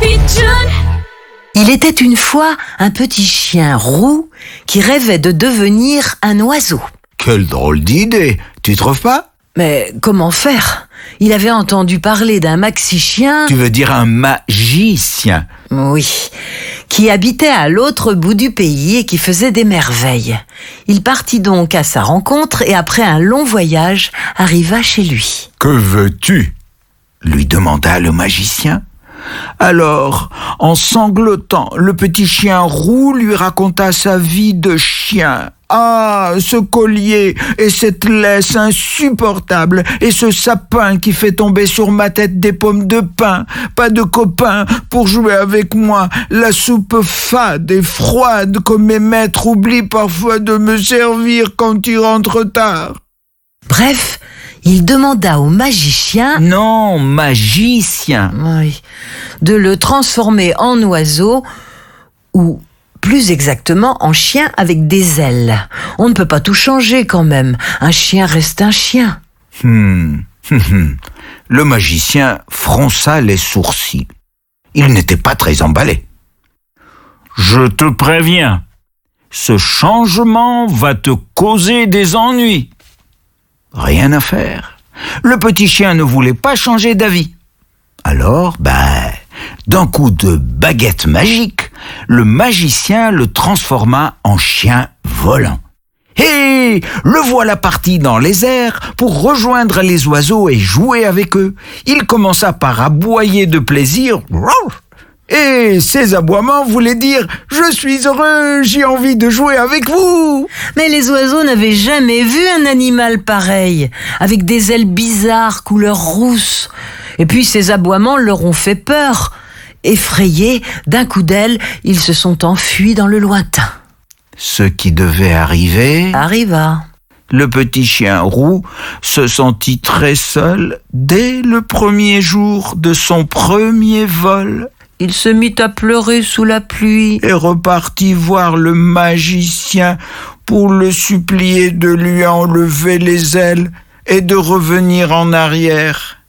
pigeon. Il était une fois un petit chien roux qui rêvait de devenir un oiseau. Quelle drôle d'idée, tu trouves pas? Mais comment faire? Il avait entendu parler d'un maxi-chien, Tu veux dire un magicien? oui, qui habitait à l'autre bout du pays et qui faisait des merveilles. Il partit donc à sa rencontre et après un long voyage, arriva chez lui. Que veux-tu? Lui demanda le magicien. Alors, en sanglotant, le petit chien roux lui raconta sa vie de chien. Ah, ce collier et cette laisse insupportable et ce sapin qui fait tomber sur ma tête des pommes de pin. Pas de copains pour jouer avec moi. La soupe fade et froide comme mes maîtres oublient parfois de me servir quand ils rentrent tard. Bref, il demanda au magicien, Non, magicien. oui, de le transformer en oiseau ou plus exactement en chien avec des ailes. On ne peut pas tout changer quand même. Un chien reste un chien. Le magicien fronça les sourcils. Il n'était pas très emballé. Je te préviens, ce changement va te causer des ennuis. Rien à faire. Le petit chien ne voulait pas changer d'avis. Alors, d'un coup de baguette magique, le magicien le transforma en chien volant. Et le voilà parti dans les airs pour rejoindre les oiseaux et jouer avec eux. Il commença par aboyer de plaisir. Et ces aboiements voulaient dire « Je suis heureux, j'ai envie de jouer avec vous !» Mais les oiseaux n'avaient jamais vu un animal pareil, avec des ailes bizarres, couleur rousse. Et puis ces aboiements leur ont fait peur. Effrayés, d'un coup d'aile, ils se sont enfuis dans le lointain. Ce qui devait arriver, Arriva. le petit chien roux se sentit très seul dès le premier jour de son premier vol Il se mit à pleurer sous la pluie. et repartit voir le magicien pour le supplier de lui enlever les ailes et de revenir en arrière.